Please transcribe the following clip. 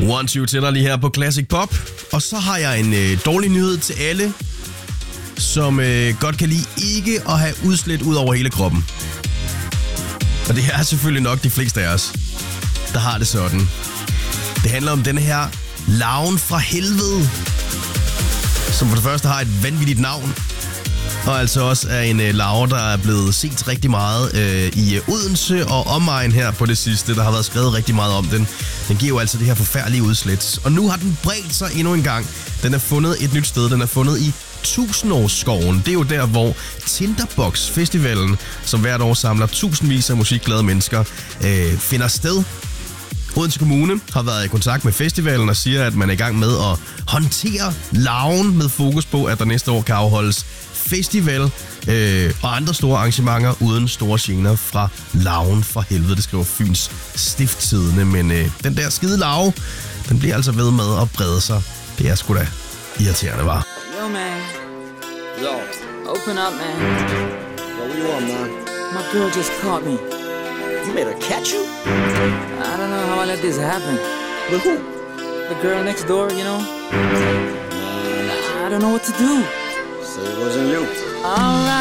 One, two til dig lige her på Classic Pop. Og så har jeg en dårlig nyhed til alle, som godt kan lide ikke at have udslæt ud over hele kroppen. Og det er selvfølgelig nok de fleste af os, der har det sådan. Det handler om den her larven fra helvede, som for det første har et vanvittigt navn, og altså også er en larve, der er blevet set rigtig meget i Odense og omegn her på det sidste. Der har været skrevet rigtig meget om den. Den giver jo altså det her forfærdelige udslæt. Og nu har den bredt sig endnu en gang. Den er fundet et nyt sted. Den er fundet i Tusindårsskoven. Det er jo der, hvor Tinderbox Festivalen, som hvert år samler tusindvis af musikglade mennesker, finder sted. Odense Kommune har været i kontakt med festivalen og siger, at man er i gang med at håndtere larven med fokus på, at der næste år kan afholdes festival og andre store arrangementer uden store gener fra larven fra helvede. Det skriver Fyns Stiftstidende, men den der skide larve, den bliver altså ved med at brede sig. Det er sgu da irriterende, var. Yo, man. Yo. Open up, man. Yo, what you want, man? My girl just caught me. You made her catch you? I don't know how I let this happen. With who? The girl next door, you know? I don't know what to do. So it wasn't you. Alright.